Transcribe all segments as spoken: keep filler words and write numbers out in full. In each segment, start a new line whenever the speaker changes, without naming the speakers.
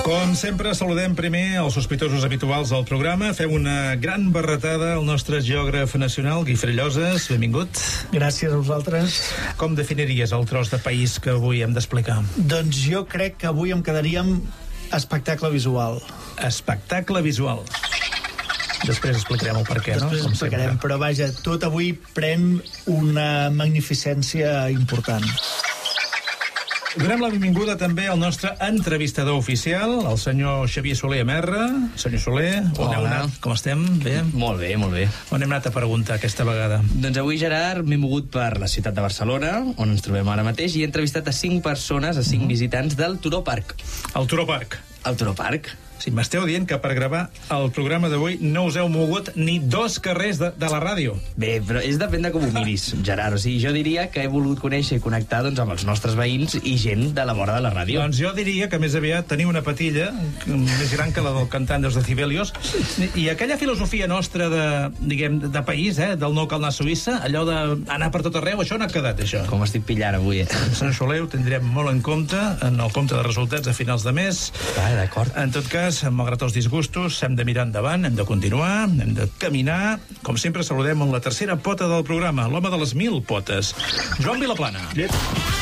Com sempre, saludem primer els sospitosos habituals del programa. Fem una gran barretada al nostre geògraf nacional, Guifré Lloses. Benvingut.
Gràcies a vosaltres.
Com definiries el tros de país que avui hem d'explicar?
Doncs jo crec que avui em quedaríem espectacle visual.
Espectacle visual. Després explicarem el per què, no?
Després explicarem, però vaja, tot avui pren una magnificència important.
Donem la benvinguda també al nostre entrevistador oficial, el senyor Xavier Soler Amerra. Senyor Soler, on heu anat? Com estem? Bé?
Molt bé, molt bé.
On hem anat a preguntar aquesta vegada?
Doncs avui, Gerard, m'he mogut per la ciutat de Barcelona, on ens trobem ara mateix, i he entrevistat a cinc persones, a cinc mm. visitants del Turó Park.
El Turó Park?
El Turó Park.
Sí, m'esteu dient que per gravar el programa d'avui no us heu mogut ni dos carrers de, de la ràdio.
Bé, però és depèn de com ho miris, Gerard. O sigui, jo diria que he volgut conèixer i connectar doncs, amb els nostres veïns i gent de la vora de la ràdio.
Doncs jo diria que més aviat teniu una patilla més gran que la del cantant dels Decibelios, i aquella filosofia nostra de, diguem, de país, eh, del no cal anar a Suïssa, allò d'anar per tot arreu, això n'ha quedat, això.
Com estic pillant avui, eh?
Senyor Soler, ho tindrem molt en compte en el compte de resultats a finals de mes.
Ah, d'acord.
En tot cas, malgrat els disgustos, hem de mirar endavant, hem de continuar, hem de caminar. Com sempre, saludem amb la tercera pota del programa, l'home de les mil potes, Joan Vilaplana.
Yep.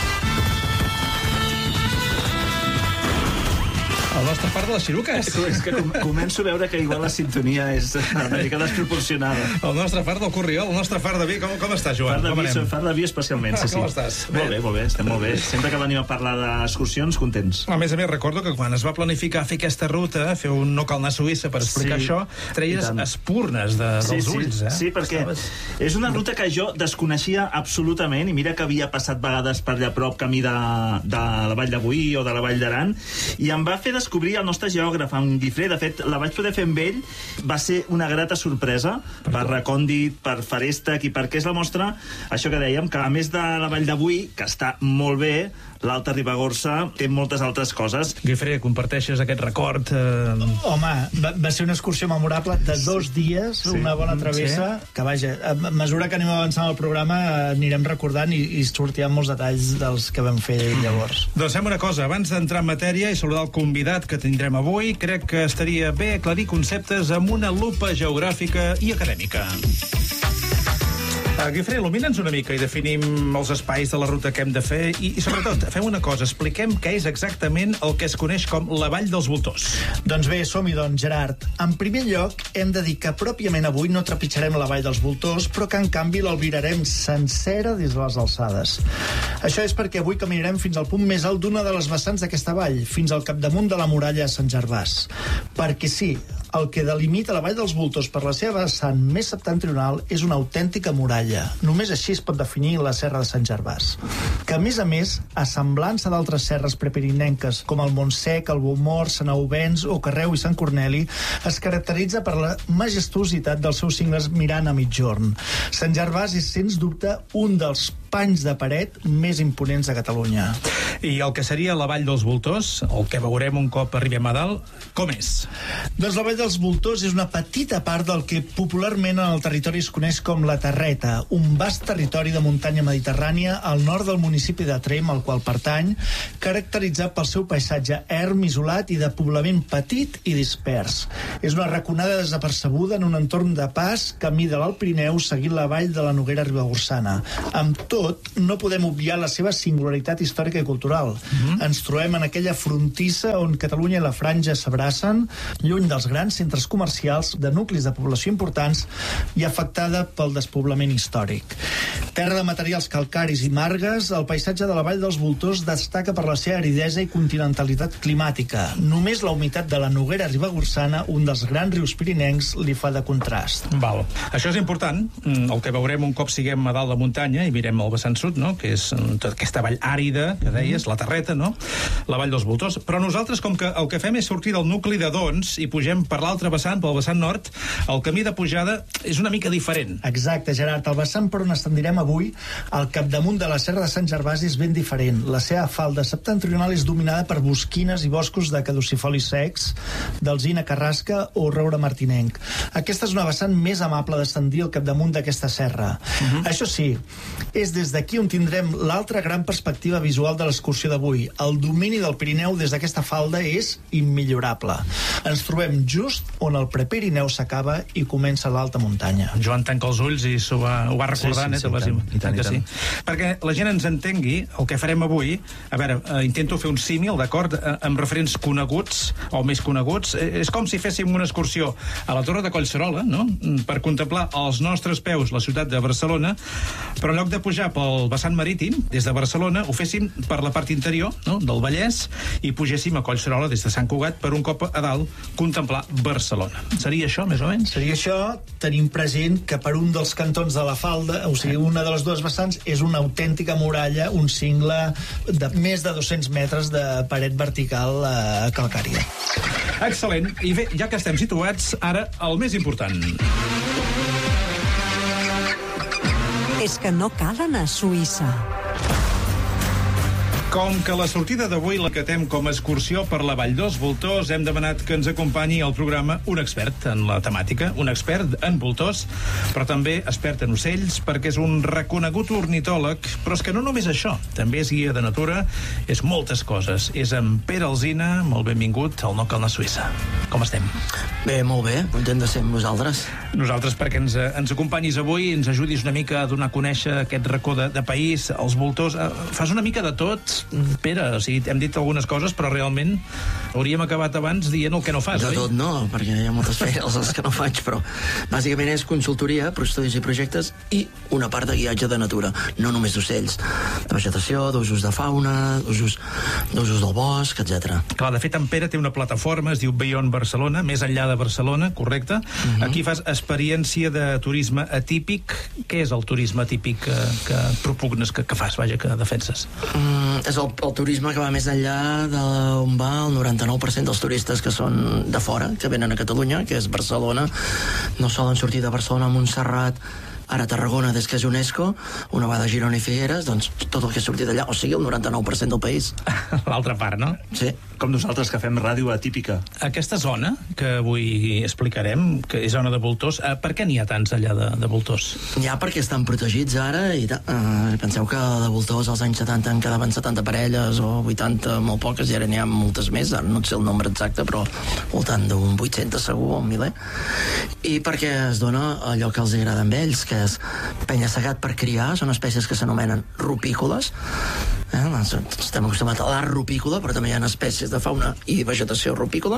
El nostre part de les xiruques.
És que com, començo a veure que igual la sintonia és una mica desproporcionada.
El nostre far del Corriol, el nostre far de vi. Com, com estàs, Joan?
Far de
com
vi,
anem?
far de vi especialment, sí, sí.
Com estàs?
Molt bé, molt bé, estem molt bé. Sempre que venim a parlar d'excursions, contents.
A més a més, recordo que quan es va planificar fer aquesta ruta, fer un no cal anar a Suïssa per explicar
Sí,
això, treies espurnes de,
Sí,
dels
sí,
ulls, eh?
sí, perquè
Estaves...
és una ruta que jo desconeixia absolutament, i mira que havia passat vegades per allà a prop, camí de, de la Vall de Boí o de la Vall d'Aran, i em va fer descobrir el nostre geògraf, en Guifré. De fet, la vaig poder fer amb ell, va ser una grata sorpresa per, per Recòndit, per Farèstec, i perquè és la mostra, això que dèiem, que a més de la Vall de Boí, que està molt bé, l'Alta Ribagorça té moltes altres coses.
Guifré, comparteixes aquest record? Eh...
Home, va, va ser una excursió memorable de dos dies,
Sí.
una bona travessa, sí. que vaja, a mesura que anem avançant el programa anirem recordant i, i sortiran molts detalls dels que vam fer llavors.
Doncs fem una cosa, abans d'entrar en matèria i saludar el convidat que tindrem avui, crec que estaria bé aclarir conceptes amb una lupa geogràfica i acadèmica. Uh, Guifré, il·lumina'ns una mica i definim els espais de la ruta que hem de fer i, i sobretot, fem una cosa, expliquem què és exactament el que es coneix com la Vall dels Voltors.
Doncs bé, som-hi, doncs, Gerard. En primer lloc, hem de dir que pròpiament avui no trepitjarem la Vall dels Voltors, però que en canvi l'albirarem sencera des de les alçades. Això és perquè avui caminarem fins al punt més alt d'una de les vessants d'aquesta vall, fins al capdamunt de la muralla de Sant Gervàs. Perquè sí, el que delimita la Vall dels Voltors per la seva vessant més septentrional és una autèntica muralla. Només així es pot definir la serra de Sant Gervàs. Que, a més a més, a semblança d'altres serres prepirinenques, com el Montsec, el Beaumort, Sant Euvens o Carreu i Sant Corneli, es caracteritza per la majestuositat dels seus cingles mirant a migjorn. Sant Gervàs és, sens dubte, un dels panys de paret més imponents de Catalunya.
I el que seria la Vall dels Voltors, el que veurem un cop arribem a dalt, com és?
Doncs la Vall dels Voltors és una petita part del que popularment en el territori es coneix com la Terreta, un vast territori de muntanya mediterrània al nord del municipi de Tremp, al qual pertany, caracteritzat pel seu paisatge erm, isolat i de poblament petit i dispers. És una raconada desapercebuda en un entorn de pas, camí de l'Alt Pirineu, seguint la vall de la Noguera Ribagorçana. Amb tot, no podem obviar la seva singularitat històrica i cultural. Mm-hmm. Ens trobem en aquella frontissa on Catalunya i la Franja s'abracen, lluny dels grans centres comercials, de nuclis de població importants i afectada pel despoblament històric. Terra de materials calcaris i margues, el paisatge de la Vall dels Voltors destaca per la seva aridesa i continentalitat climàtica. Només la humitat de la Noguera Ribagorçana, un dels grans rius pirinencs, li fa de contrast.
Val. Això és important, el que veurem un cop siguem a dalt de muntanya i mirem el vessant sud, no? Que és tota aquesta vall àrida que deies, la Terreta, no? La Vall dels Voltors. Però nosaltres, com que el que fem és sortir del nucli de Dons i pugem per l'altre vessant, pel vessant nord, el camí de pujada és una mica diferent.
Exacte, Gerard. El vessant per on estendirem avui, al capdamunt de la serra de Sant Gervàs, és ben diferent. La seva falda septentrional és dominada per bosquines i boscos de caducifolis secs, d'alzina carrasca o roure martinenc. Aquesta és una vessant més amable d'ascendir al capdamunt d'aquesta serra. Uh-huh. Això sí, és des des d'aquí on tindrem l'altra gran perspectiva visual de l'excursió d'avui. El domini del Pirineu des d'aquesta falda és immillorable. Ens trobem just on el Prepirineu s'acaba i comença l'alta muntanya.
Joan tanca els ulls i s'ho va, ho va recordant,
sí, sí,
eh?
sí,
I tant, i tant, sí. Perquè la gent ens entengui, el que farem avui, a veure, eh, intento fer un símil, d'acord, eh, amb referents coneguts, o més coneguts, eh, és com si féssim una excursió a la Torre de Collserola, no?, per contemplar als nostres peus la ciutat de Barcelona, però en lloc de pujar pel vessant marítim, des de Barcelona, ho féssim per la part interior, no?, del Vallès, i pugéssim a Collserola des de Sant Cugat per un cop a dalt contemplar Barcelona. Seria això, més o menys?
Seria això, tenim present que per un dels cantons de la falda, o sigui, una de les dues vessants, és una autèntica muralla, un cingle de més de dos-cents metres de paret vertical eh, calcària.
Excel·lent. I bé, ja que estem situats, ara el més important.
És que no cal anar a Suïssa.
Com que la sortida d'avui la catem com a excursió per la Vall dels Voltors, hem demanat que ens acompanyi al programa un expert en la temàtica, un expert en voltors, però també expert en ocells, perquè és un reconegut ornitòleg, però és que no només això, també és guia de natura, és moltes coses. És en Pere Alsina, molt benvingut al No cal anar a Suïssa. Com estem?
Bé, molt bé, content de ser amb vosaltres.
Nosaltres perquè ens, ens acompanyis avui, ens ajudis una mica a donar a conèixer aquest racó de, de país, els voltors. Fas una mica de tot, Pere, o sigui, hem dit algunes coses, però realment hauríem acabat abans dient el que no fas,
de
oi?
De tot no, perquè hi ha moltes feines que no faig, però bàsicament és consultoria, estudis i projectes i una part de guiatge de natura, no només d'ocells, de vegetació, d'usos de fauna, d'usos d'usos del bosc, etcètera.
Clar, de fet, en Pere té una plataforma, es diu Beyond Barcelona, més enllà de Barcelona, correcte? Uh-huh. Aquí fas experiència de turisme atípic. Què és el turisme atípic que, que propugnes, que, que fas, vaja, que defenses?
Mm, és el, el turisme que va més enllà d'on va el noranta-nou per cent dels turistes que són de fora, que venen a Catalunya, que és Barcelona. No solen sortir de Barcelona a Montserrat, ara Tarragona, des que és UNESCO, una vegada Girona i Figueres, doncs tot el que ha sortit d'allà, o sigui, el noranta-nou per cent del país.
L'altra part, no?
Sí.
Com nosaltres, que fem ràdio atípica.
Aquesta zona, que avui explicarem, que és zona de voltors, eh, per què n'hi ha tants allà de, de voltors?
N'hi ha perquè estan protegits ara, i uh, penseu que de voltors als anys setanta en quedaven setanta parelles, o vuitanta, molt poques, i ara n'hi ha moltes més, ara no sé el nombre exacte, però voltant d'un vuit-cents segur, o un miler. I perquè es dona allò que els agrada amb ells, que és penya-segat per criar, són espècies que s'anomenen rupícoles, eh? Estem acostumats a l'art rupícola, però també hi ha espècies de fauna i vegetació rupícola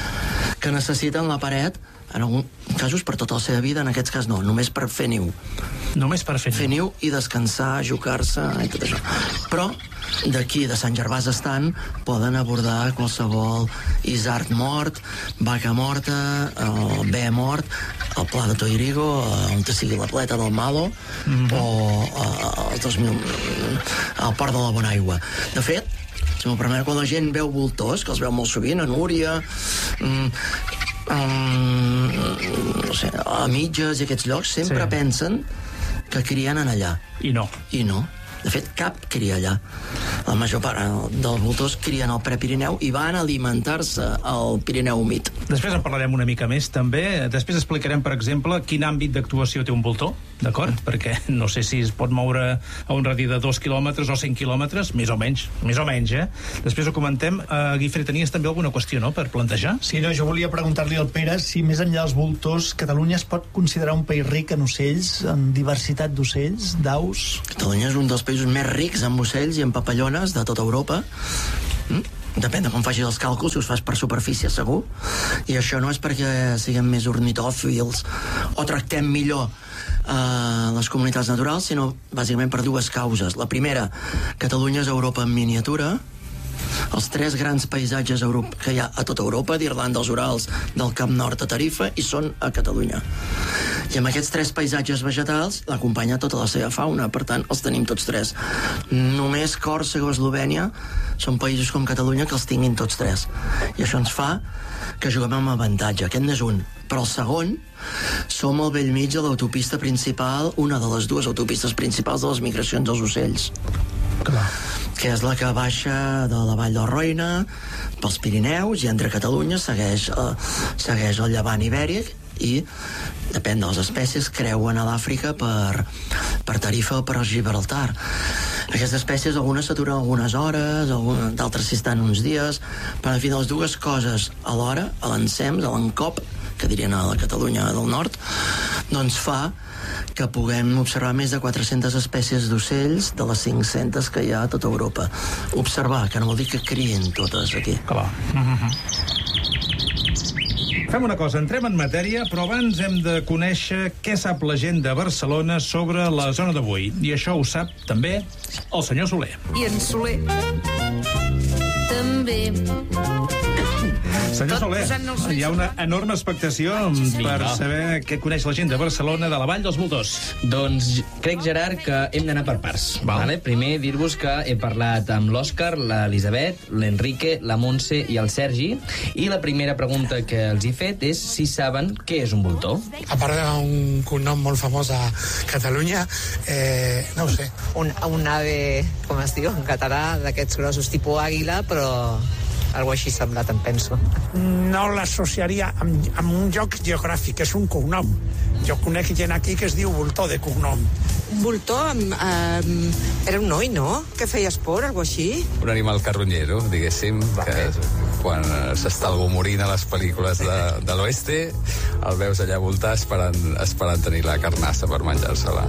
que necessiten la paret, en alguns casos per tota la seva vida, en aquests cas no, només per fer niu.
Només per fer niu.
Fer niu i descansar, jugar-se i tot això. Però d'aquí, de Sant Gervàs estant, poden abordar qualsevol isard mort, vaca morta, el bé mort, el pla de Toirigo, on sigui la pleta del Malo, mm-hmm. o el dos mil, el port de la Bonaigua. De fet, si m'ho permet, quan la gent veu voltors, que els veu molt sovint, a Núria, mm, mm, no sé, a Mitges i aquests llocs, sempre
sí.
pensen que crien en allà.
I no.
I no. De fet, cap cria allà. La major part dels voltors crien al Prepirineu i van alimentar-se al Pirineu humit.
Després en parlarem una mica més, també. Després explicarem, per exemple, quin àmbit d'actuació té un voltor, d'acord? Mm. Perquè no sé si es pot moure a un radi de dos quilòmetres o cinc quilòmetres, més o menys, més o menys, eh? Després ho comentem. Uh, Guifré, tenies també alguna qüestió, no?, per plantejar?
Sí, no, jo volia preguntar-li al Pere si més enllà dels voltors, Catalunya es pot considerar un país ric en ocells, en diversitat d'ocells, d'aus?
Catalunya és un dels països més rics en ocells i en papallones de tota Europa. Mm? Depèn de com facis els càlculs, si us fas per superfície segur, i això no és perquè siguem més ornitòfils o tractem millor uh, les comunitats naturals, sinó bàsicament per dues causes. La primera, Catalunya és Europa en miniatura. Els tres grans paisatges que hi ha a tota Europa, d'Irlanda als Urals, del Camp Nord a Tarifa, i són a Catalunya. I amb aquests tres paisatges vegetals l'acompanya tota la seva fauna, per tant els tenim tots tres. Només Còrsega o Eslovènia són països com Catalunya que els tinguin tots tres, i això ens fa que juguem amb avantatge. Aquest n'és un. Però el segon, som al bell mig de l'autopista principal, una de les dues autopistes principals de les migracions dels ocells.
Clar.
Que és la que baixa de la Vall del Roine pels Pirineus i entre Catalunya segueix, eh, segueix el llevant ibèric i, depèn de les espècies, creuen a l'Àfrica per, per Tarifa o per Gibraltar. Aquestes espècies, algunes s'aturen algunes hores, algunes, d'altres s'hi estan uns dies, però en fi, de les dues coses alhora, a l'ensems, a l'encop, que dirien a la Catalunya del Nord, doncs fa que puguem observar més de quatre-centes espècies d'ocells de les cinc-centes que hi ha a tota Europa. Observar, que no vol dir que crien totes aquí.
Clar. Mm-hmm. Fem una cosa, entrem en matèria, però abans hem de conèixer què sap la gent de Barcelona sobre la zona d'avui. I això ho sap també el senyor Soler.
I en Soler també.
Senyor
Tot
Soler,
posant els ulls
hi ha una enorme expectació
Sí,
per
va.
saber què coneix la gent de Barcelona de la Vall dels Voltors.
Doncs crec, Gerard, que hem d'anar per parts.
Val.
Vale? Primer, dir-vos que he parlat amb l'Òscar, l'Elisabet, l'Enrique, la Montse i el Sergi, i la primera pregunta que els he fet és si saben què és un voltor.
A part d'un cognom molt famós a Catalunya, eh, no ho sé.
un, un ave, com es diu en català, d'aquests grossos, tipus àguila, però algo així semblat, em penso.
No l'associaria amb, amb un lloc geogràfic, és un cognom. Jo conec gent aquí que es diu Voltor, de cognom.
Voltor um, era un noi, no? Que feia esport, algo així?
Un animal carronyero, diguéssim, que quan s'està algú morint a les pel·lícules de, de l'oeste, el veus allà voltar esperant, esperant tenir la carnassa per menjar-se-la.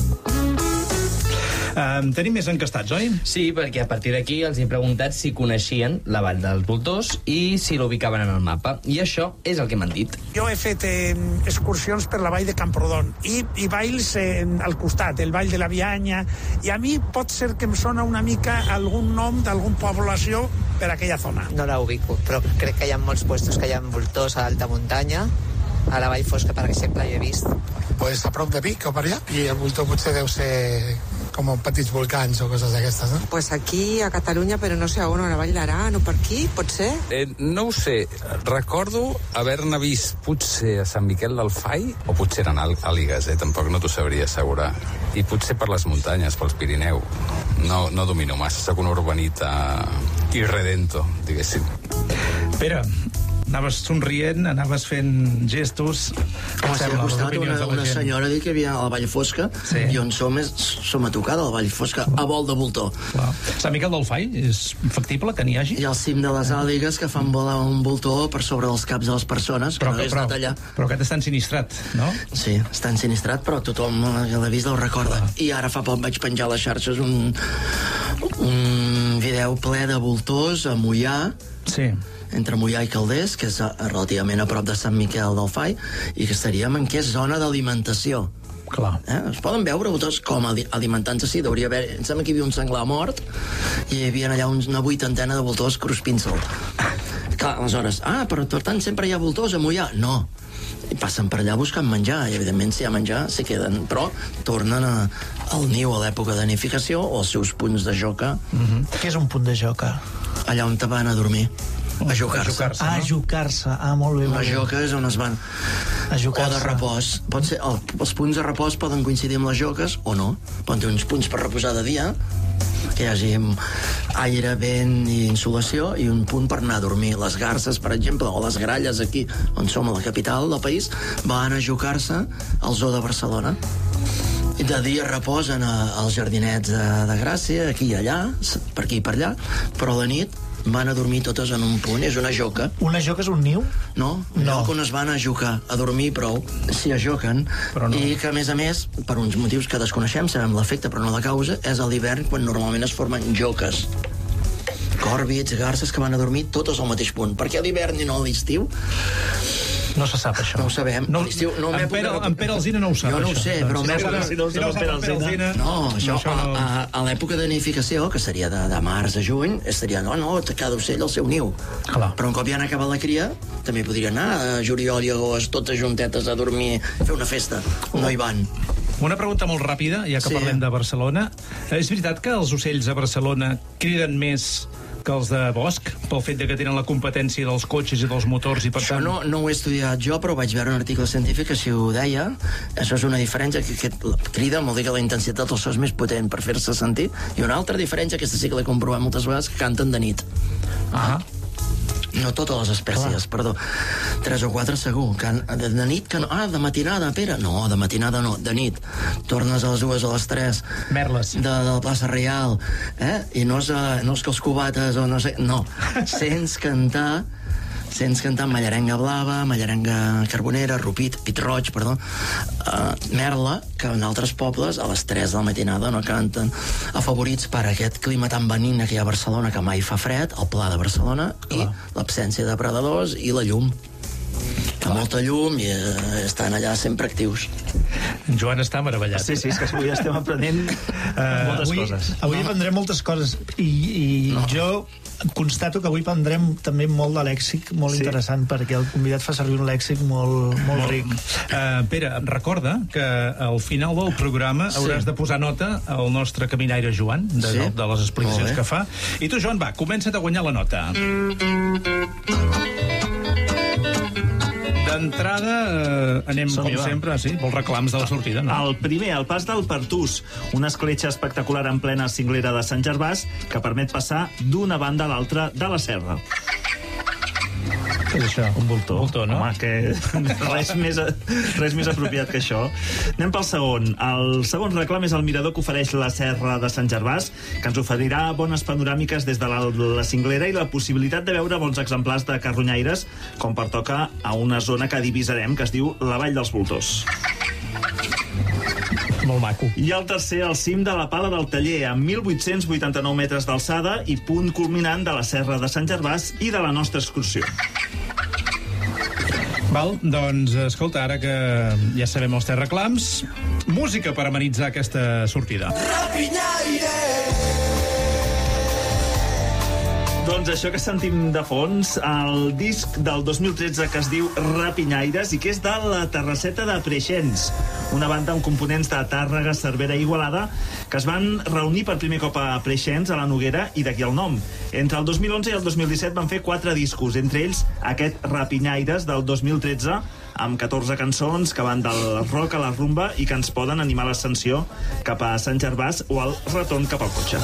Um, tenim més encastats, oi?
Sí, perquè a partir d'aquí els he preguntat si coneixien la Vall dels Voltors i si l'ubicaven en el mapa. I això és el que m'han dit.
Jo he fet eh, excursions per la vall de Camprodon i, i valls eh, al costat, el vall de la Bianya, i a mi pot ser que em sona una mica algun nom d'algun població per aquella zona.
No la ubico, però crec que hi ha molts puestos que hi ha voltors a alta muntanya. A la Vall Fosca, per exemple, hi he vist.
Pues a prop de Vic o per allà. I el voltor potser deu ser com petits volcans o coses d'aquestes, no?
Pues aquí, a Catalunya, però no sé on, a la Vall d'Aran o per aquí, pot ser?
Eh, no ho sé, recordo haver-ne vist potser a Sant Miquel del Fai, o potser eren àligues, eh? Tampoc no t'ho sabria assegurar. I potser per les muntanyes, pels Pirineu. No, no domino massa, soc una urbanita irredento, diguéssim.
Pere, anaves somrient, anaves fent gestos.
Home, si ha costat una, una senyora dir que hi havia a la Vall Fosca,
Sí.
i on som és, som a tocar de la Vall Fosca, a vol de voltor.
Clar. Sant Miquel del Fai, és factible que n'hi hagi?
I al cim de les àligues que fan volar un voltor per sobre dels caps de les persones, que
Però,
no hagués
però,
anat allà.
però aquest està ensinistrat, no?
Sí, està ensinistrat, però tothom que l'ha vist el recorda. I ara fa poc vaig penjar a les xarxes un, un vídeo ple de voltors a Moià,
Sí.
entre Moià i Calders, que és a, relativament a prop de Sant Miquel del Fai, i que estaríem en què és zona d'alimentació.
Clar.
Eh? Es poden veure voltors com ali- alimentant-se, sí, deuria haver... Em sembla que hi havia un senglar mort i hi havia allà uns, una vuitantena de voltors cruspint-se'l. Clar, aleshores, ah, però per tant sempre hi ha voltors a Moià? No. I passen per allà buscant menjar, i evidentment si hi ha menjar s'hi queden, però tornen a, al niu a l'època de nidificació o als seus punts de joca,
Mm-hmm. Què és un punt de joca?
allà on te van a dormir, a jocar-se.
jocar-se.
Ah, jocar-se. Ah, molt bé,
La
molt bé.
joca és on es van...
A
O
jocar-se.
de repòs. Pot ser, el, els punts de repòs poden coincidir amb les joques o no. Poden tenir uns punts per reposar de dia, que hi hagi aire, vent i insolació, i un punt per anar a dormir. Les garces, per exemple, o les gralles aquí, on som a la capital del país, van a jocar-se al Zoo de Barcelona. I de dia reposen a, als jardinets de, de Gràcia, aquí i allà, per aquí i per allà, però a la nit van a dormir totes en un punt, és una joca.
Una joca és un niu?
No, un
No.
lloc on es van a jocar, a dormir prou, s'hi ajoquen,
Però no.
i que, a més a més, per uns motius que desconeixem, sabem l'efecte però no la causa, és a l'hivern quan normalment es formen joques. Còrvids, garces que van a dormir totes al mateix punt. Per què a l'hivern i no a l'estiu?
No se sap, això.
No ho sabem.
No,
A l'estiu, no
en,
m'època
Pere,
de-
en Pere Alsina no ho sap,
Jo no ho
això.
sé, però
Doncs,
m'època-
si no ho sap en Pere Alsina.
No, això,
això no...
a, a, a l'època de nidificació, que seria de, de març a juny, estaria, no, no, cada ocell al seu niu.
Clar.
Però un cop ja han acabat la cria, també podria anar a juliol i agost, totes juntetes a dormir, a fer una festa. No hi van.
Una pregunta molt ràpida, ja que
Sí.
parlem de Barcelona. És veritat que els ocells a Barcelona criden més que els de bosc, pel fet de que tenen la competència dels cotxes i dels motors, i per
Això
tant...
no, no ho he estudiat jo, però vaig veure un article científic que si ho deia. Això és una diferència, que aquest crida vol dir que la intensitat del so és més potent per fer-se sentir, i una altra diferència, aquesta sí que l'he comprovat moltes vegades, que canten de nit.
Ah,
No totes les espècies, Clar. perdó. Tres o quatre segur. Que de, de nit, que no. Ah, de matinada, Pere. No, de matinada no, de nit. Tornes a les dues o a les tres.
Merles.
De, de la plaça Reial. Eh? I no és, no és que els cubates o no sé... No. Sents cantar... Sents cantar Mallarenga Blava, Mallarenga Carbonera, Rupit, Pit Roig, perdó, uh, Merla, que en altres pobles a les tres de la matinada no canten, afavorits per aquest clima tan benigne que hi ha a Barcelona, que mai fa fred, el Pla de Barcelona, Clar. i l'absència de predadors i la llum. Clar. Molta llum i eh, estan allà sempre actius.
En Joan està meravellat.
Sí, sí, és que avui estem aprenent uh, moltes
avui,
coses.
Avui no. aprendrem moltes coses i, i no. jo constato que avui prendrem també molt de lèxic, molt sí. interessant, perquè el convidat fa servir un lèxic molt, molt, molt ric.
Uh, Pere, recorda que al final del programa sí. hauràs de posar nota al nostre caminaire Joan, de, sí. de les explicacions que fa. I tu, Joan, va, comença't a guanyar la nota. D'entrada, eh, anem, Som com sempre, sí, pels reclams de la sortida, no?
El primer, el pas del Pertús, una escletxa espectacular en plena cinglera de Sant Gervàs que permet passar d'una banda a l'altra de la serra.
Què és això?
Un voltor.
Un voltor, no?
Home, que res més, res més apropiat que això. Anem pel segon. El segon reclam és el mirador que ofereix la serra de Sant Gervàs, que ens oferirà bones panoràmiques des de la, la cinglera i la possibilitat de veure bons exemplars de carronyaires, com pertoca a una zona que divisarem, que es diu la Vall dels Voltors.
Molt maco.
I el tercer, el cim de la Pala del Taller, amb mil vuit-cents vuitanta-nou metres d'alçada i punt culminant de la serra de Sant Gervàs i de la nostra excursió.
Val, doncs, escolta, ara que ja sabem els tres reclams, música per amenitzar aquesta sortida. Rapinyaire!
Doncs això que sentim de fons, el disc del dos mil tretze que es diu Rapinyaires i que és de la Terrasseta de Preixens, una banda amb components de Tàrrega, Cervera i Igualada que es van reunir per primer cop a Preixens, a la Noguera, i d'aquí el nom. Entre el dos mil onze i el dos mil disset van fer quatre discos, entre ells aquest Rapinyaires del dos mil tretze, amb catorze cançons que van del rock a la rumba i que ens poden animar l'ascensió cap a Sant Gervàs o el retorn cap al cotxe.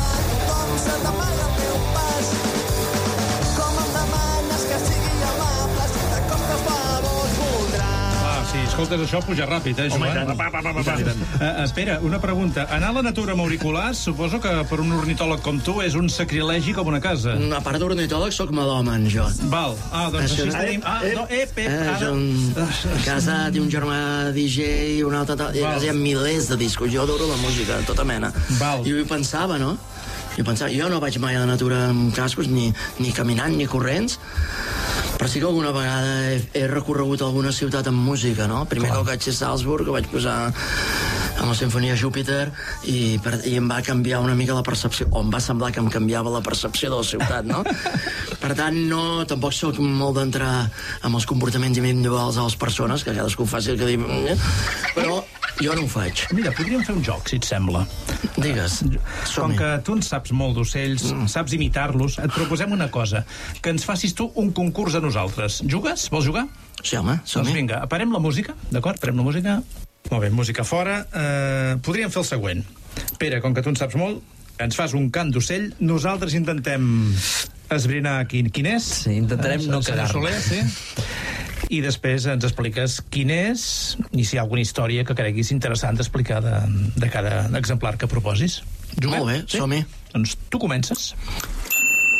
Escoltes això, puja ràpid, eh, Joan?
Home,
uh, espera, una pregunta. Anar a la natura amb auriculars, suposo que per un ornitòleg com tu és un sacrilegi com una casa.
A part d'ornitòleg, sóc melòman, jo.
Val. Ah, doncs
Això
així
és-
tenim... Ah, no, eh, Pep,
Eh,
ara...
jo, un casat i un germà D J i un altre... tal- I
Val.
hi ha milers de discos. Jo adoro la música, tota mena.
Val.
I ho pensava, no? Jo pensava, jo no vaig mai a la natura amb cascos, ni, ni caminant, ni corrents, però sí que alguna vegada he, he recorregut alguna ciutat amb música, no? Primer que vaig ser a Salzburg, que vaig posar amb la Sinfonia Júpiter i, per, i em va canviar una mica la percepció, o em va semblar que em canviava la percepció de la ciutat, no? Per tant, no, tampoc sóc molt d'entrar amb els comportaments individuals de les persones, que cadascú faci el que diu, però jo no ho faig.
Mira, podríem fer un joc, si et sembla.
Digues,
Com
som-hi.
que tu en saps molt d'ocells, mm. saps imitar-los, et proposem una cosa, que ens facis tu un concurs a nosaltres. Jugues? Vols jugar?
Sí, home, som-hi.
Doncs vinga, parem la música, d'acord? Parem la música. Molt bé, música fora. Uh, podríem fer el següent. Pere, com que tu en saps molt, ens fas un cant d'ocell, nosaltres intentem esbrinar quin, quin és.
Sí, intentarem
uh,
no
senyor
quedar-nos.
Soler, sí. I després ens expliques quin és i si hi ha alguna història que creguis interessant explicar de, de cada exemplar que proposis. Juguem?
Molt bé,
sí?
som-hi.
Doncs tu comences.